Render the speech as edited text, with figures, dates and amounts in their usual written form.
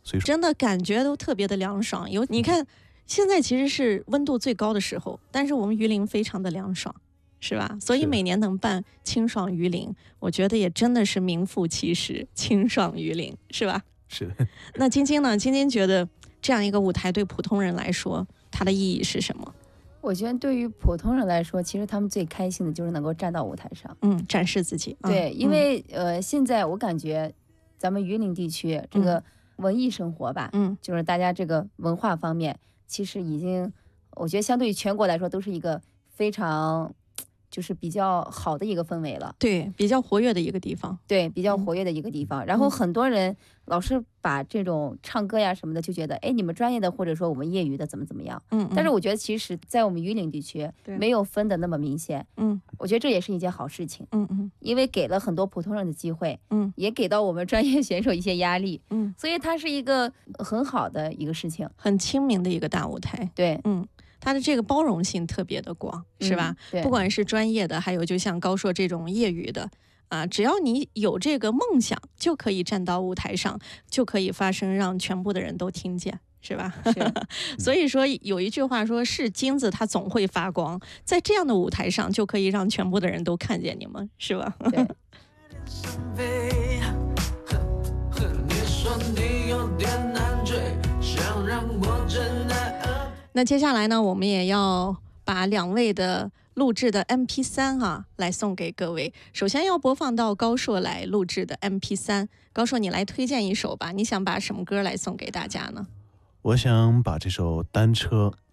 所以说真的感觉都特别的凉爽。你看，现在其实是温度最高的时候，但是我们榆林非常的凉爽，是吧？所以每年能办清爽榆林，我觉得也真的是名副其实，清爽榆林，是吧？ 是。 那晶晶呢？晶晶觉得这样一个舞台对普通人来说，它的意义是什么？ 我觉得对于普通人来说，其实他们最开心的就是能够站到舞台上， 展示自己。 对，因为现在我感觉咱们榆林地区这个文艺生活吧，就是大家这个文化方面，其实已经，我觉得相对于全国来说，都是一个非常就是比较好的一个氛围了。 对，比较活跃的一个地方。 对，比较活跃的一个地方。然后很多人老是把这种唱歌呀什么的，就觉得，哎，你们专业的或者说我们业余的怎么样？但是我觉得其实，在我们榆林地区没有分的那么明显。我觉得这也是一件好事情。因为给了很多普通人的机会。也给到我们专业选手一些压力。所以它是一个很好的一个事情， 很亲民的一个大舞台。 对， 它的这个包容性特别的广，是吧？ 对， 不管是专业的，还有就像高硕这种业余的啊，只要你有这个梦想，就可以站到舞台上，就可以发声，让全部的人都听见，是吧？ 是。 所以说有一句话说，是金子它总会发光，在这样的舞台上，就可以让全部的人都看见你们，是吧？ 对。 那接下来呢，我们也要把2位的录制的 MP3 来送给各位。首先要播放到高硕来录制的 MP3， 高硕你来推荐一首吧，你想把什么歌来送给大家呢？ 我想把这首《单车》